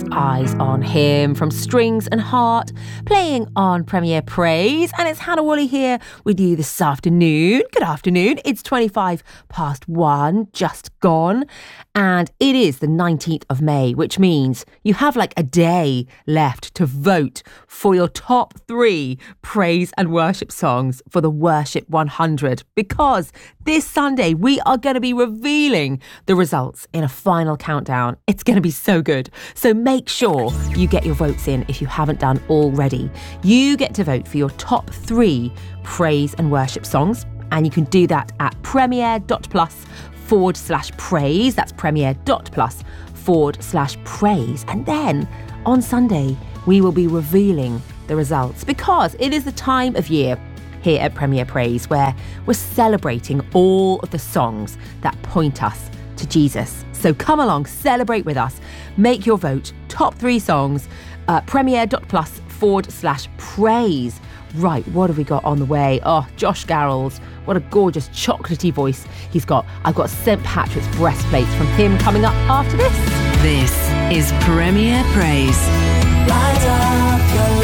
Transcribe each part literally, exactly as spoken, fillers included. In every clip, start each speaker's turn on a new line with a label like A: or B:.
A: Eyes on Him from Strings and Heart, playing on Premier Praise. And it's Hannah Woolley here with you this afternoon. Good afternoon. It's twenty-five past one, just gone. And it is the nineteenth of May, which means you have like a day left to vote for your top three praise and worship songs for the Worship one hundred. Because this Sunday, we are going to be revealing the results in a final countdown. It's going to be so good. So make sure you get your votes in if you haven't done already. You get to vote for your top three praise and worship songs. And you can do that at premier.plus forward slash praise. That's premier.plus forward slash praise. And then on Sunday, we will be revealing the results because it is the time of year here at Premier Praise where we're celebrating all of the songs that point us to Jesus. So come along, celebrate with us. Make your vote. Top three songs, uh, premier.plus forward slash praise. Right, what have we got on the way? Oh, Josh Garrels. What a gorgeous chocolatey voice he's got. I've got Saint Patrick's breastplates from him coming up after this.
B: This is Premier Praise.
C: Light up your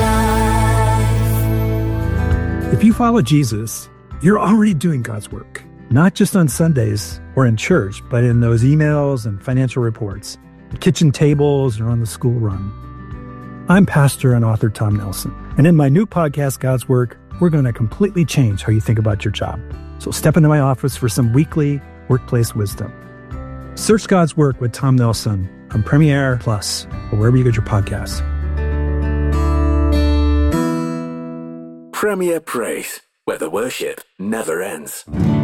C: life.
D: If you follow Jesus, you're already doing God's work. Not just on Sundays or in church, but in those emails and financial reports, the kitchen tables or on the school run. I'm pastor and author Tom Nelson, and in my new podcast, God's Work, we're going to completely change how you think about your job. So step into my office for some weekly workplace wisdom. Search God's Work with Tom Nelson on Premier Plus or wherever you get your podcasts.
C: Premier Praise, where the worship never ends.